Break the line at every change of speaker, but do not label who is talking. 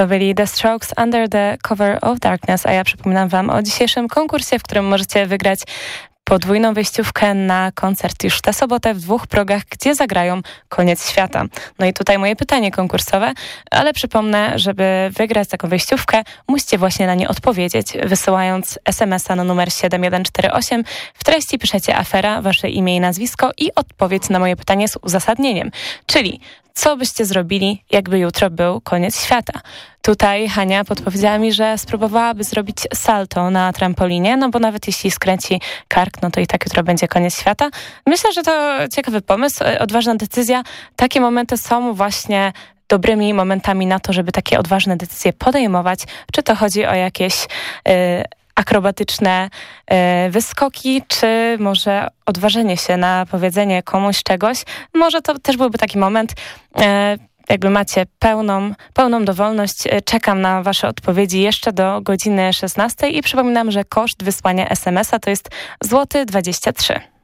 To byli The Strokes Under the Cover of Darkness, a ja przypominam wam o dzisiejszym konkursie, w którym możecie wygrać podwójną wejściówkę na koncert już tę sobotę w 2 progach, gdzie zagrają Koniec Świata. No i tutaj moje pytanie konkursowe, ale przypomnę, żeby wygrać taką wejściówkę, musicie właśnie na nie odpowiedzieć, wysyłając SMS-a na numer 7148. W treści piszecie afera, wasze imię i nazwisko i odpowiedź na moje pytanie z uzasadnieniem. Czyli co byście zrobili, jakby jutro był koniec świata? Tutaj Hania podpowiedziała mi, że spróbowałaby zrobić salto na trampolinie, no bo nawet jeśli skręci kark, no to i tak jutro będzie koniec świata. Myślę, że to ciekawy pomysł, odważna decyzja. Takie momenty są właśnie dobrymi momentami na to, żeby takie odważne decyzje podejmować. Czy to chodzi o jakieś akrobatyczne wyskoki, czy może odważenie się na powiedzenie komuś czegoś. Może to też byłby taki moment, jakby macie pełną dowolność. Czekam na wasze odpowiedzi jeszcze do godziny 16 i przypominam, że koszt wysłania SMS-a to jest złoty 23 zł.